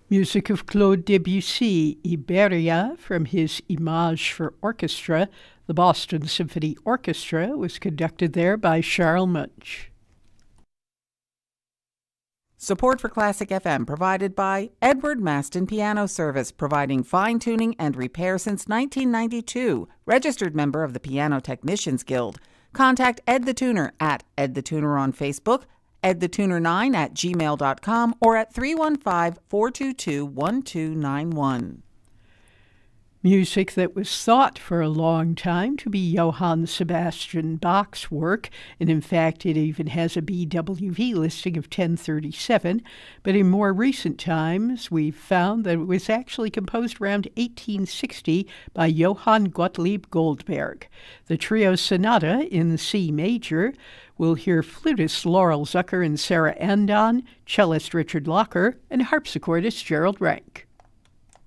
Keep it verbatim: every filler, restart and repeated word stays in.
Music of Claude Debussy, Iberia, from his Image for Orchestra. The Boston Symphony Orchestra was conducted there by Charles Munch. Support for Classic F M provided by Edward Maston Piano Service, providing fine-tuning and repair since nineteen ninety-two. Registered member of the Piano Technicians Guild. Contact Ed the Tuner at Ed the Tuner on Facebook, ed the tuner nine at gmail dot com, or at three one five, four two two, one two nine one. Music that was thought for a long time to be Johann Sebastian Bach's work, and in fact it even has a B W V listing of ten thirty-seven, but in more recent times we've found that it was actually composed around eighteen sixty by Johann Gottlieb Goldberg. The trio sonata in C major. We'll hear flutist Laurel Zucker and Sarah Andon, cellist Richard Locker, and harpsichordist Gerald Rank.